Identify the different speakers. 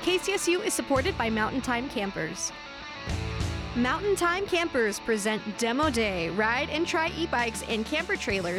Speaker 1: KCSU is supported by Mountain Time Campers. Mountain Time Campers present Demo Day. Ride and try e-bikes and camper trailers